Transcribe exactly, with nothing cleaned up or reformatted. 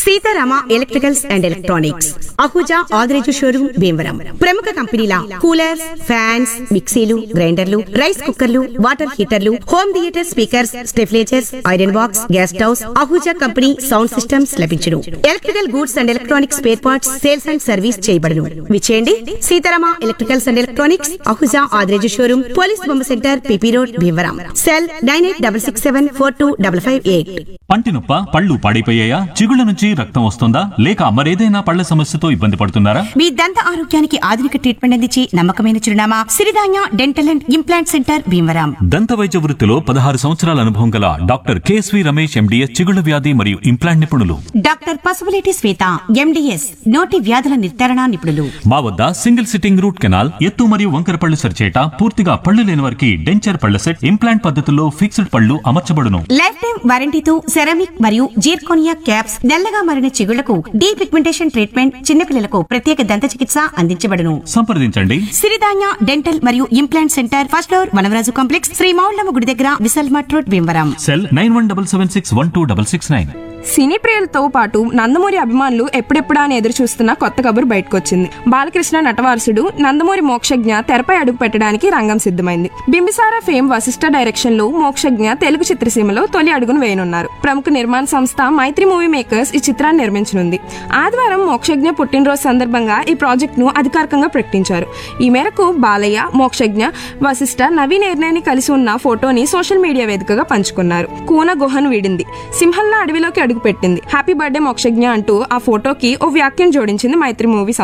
Sitarama electricals and electronics Ahuja Adireju showroom Bhimavaram. ప్రముఖ కంపెనీల coolers, fans, మిక్సీలు, గ్రైండర్లు, రైస్ కుక్కర్లు, water హీటర్లు, home theatre speakers, స్టెఫ్లేజర్స్, iron box, gas stoves, Ahuja company sound systems లభించును. Electrical goods and electronics spare parts sales and service చేయబడును. విచేయండి Sitarama electricals and electronics Ahuja Adireju showroom, police బొమ్మ centre, PP road, Bhimavaram. Cell nine eight double six seven four two double five eight. పంటి నొప్ప, పళ్ళు పాడైపోయాయా, చిగుళ్ళ నుంచి రక్తం వస్తుందా, లేక మరేదైనా పళ్ల సమస్యతో ఇబ్బంది పడుతున్నారా? మీ దంత ఆరోగ్యానికి ఆధునిక ట్రీట్మెంట్ అందించి నమ్మకమైన చిరునామా Siridhanya dental and implant centre Bhimavaram. దంత వైద్య వృత్తిలో పదహారు సంవత్సరాల అనుభవం గల డాక్టర్ కేఎస్వి రమేష్ ఎండిఎస్ చిగుళ్ళ వ్యాధి మరియు ఇంప్లాంట్ నిపుణులు. డాక్టర్ పసుపులేటి శ్వేత ఎండిఎస్ నోటి వ్యాధుల నిర్ధారణ నిపుణులు. మా వద్ద సింగిల్ సిట్టింగ్ రూట్ కెనాల్, ఎత్తు మరియు వంకర పళ్ళు సరిచేట, పూర్తిగా పళ్ళు లేని వారికి డెంచర్ పళ్ల సెట్, ఇంప్లాంట్ పద్ధతుల్లో ఫిక్స్డ్ పళ్ళు అమర్చబడును. లైఫ్ టైం వారంటీతో సెరామిక్ మరియు జీర్కోనియా క్యాప్స్, నల్లగా మారిన చిగుళ్లకు డీ పిగ్మెంటేషన్ ట్రీట్మెంట్, చిన్నపిల్లలకు ప్రత్యేక దంత చికిత్స అందించబడును. సంప్రదించండి సిరిధాన్య డెంటల్ మరియు implant centre, first floor, Vanavaraju complex, Shri Moullamma గుడి దగ్గర, విశాల్ మట్ road, Bhimavaram. Cell nine one double seven six one two double six nine. సినీ ప్రియులతో పాటు నందమూరి అభిమానులు ఎప్పుడెప్పుడా అని ఎదురు చూస్తున్న కొత్త కబురు బయటకొచ్చింది. బాలకృష్ణ నటవారసుడు నందమూరి మోక్షజ్ఞ తెరపై అడుగు పెట్టడానికి రంగం సిద్ధమైంది. బింబిసార ఫేమ్ వశిష్ఠ డైరెక్షన్ లో మోక్షజ్ఞ తెలుగు చిత్రసీమలో తొలి అడుగును వేయనున్నారు. ప్రముఖ నిర్మాణ సంస్థ మైత్రి మూవీ మేకర్స్ ఈ చిత్రాన్ని నిర్మించనుంది. ఆదివారం మోక్షజ్ఞ పుట్టినరోజు సందర్భంగా ఈ ప్రాజెక్ట్ ను అధికారికంగా ప్రకటించారు. ఈ మేరకు బాలయ్య, మోక్షజ్ఞ, వశిష్ఠ, నవీన్ ఎర్నేని కలిసి ఉన్న ఫోటోని సోషల్ మీడియా వేదికగా పంచుకున్నారు. కూన గుహను వీడింది, సింహంలా అడవిలోకి అడుగు పెట్టింది, హ్యాపీ బర్త్డే మోక్షజ్ఞ అంటూ ఆ ఫోటోకి ఓ వ్యాఖ్యం జోడించింది మైత్రి మూవీ.